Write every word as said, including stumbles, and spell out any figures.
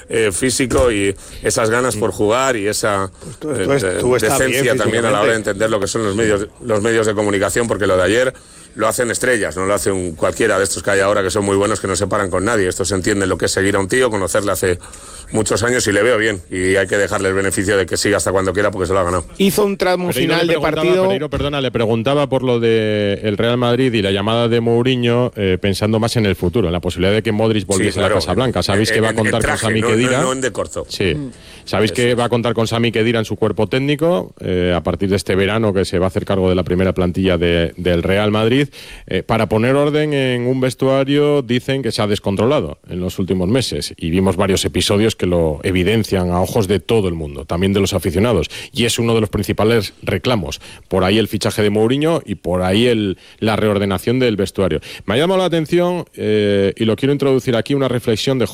eh, físico y esas ganas por jugar y esa pues tú, tú, eh, tú decencia bien, también a la hora de entender lo que son los medios, los medios de comunicación, porque lo de ayer lo hacen estrellas, no lo hace un cualquiera de estos que hay ahora que son muy buenos, que no se paran con nadie. Estos entienden lo que es seguir a un tío, conocerle hace muchos años y le veo bien, y hay que dejarle el beneficio de que siga hasta cuando quiera porque se lo ha ganado. Hizo un tramo Pereiro final de partido. Pereiro, perdona, le preguntaba por lo de el Real Madrid y la llamada de Mourinho, eh, pensando más en el futuro, en la posibilidad de que Modric volviese sí, claro, a la Casa Blanca. Sabéis en, que va a contar traje, con Sami no, Khedira. No, no en de corto. Sí. Mm. Sabéis Eso. que va a contar con Sami Khedira en su cuerpo técnico eh, a partir de este verano, que se va a hacer cargo de la primera plantilla de, del Real Madrid. Eh, para poner orden en un vestuario, dicen que se ha descontrolado en los últimos meses, y vimos varios episodios que lo evidencian a ojos de todo el mundo, también de los aficionados, y es uno de los principales reclamos. Por ahí el fichaje de Mourinho y por ahí el, la reordenación del vestuario. Me ha llamado la atención, eh, y lo quiero introducir aquí, una reflexión de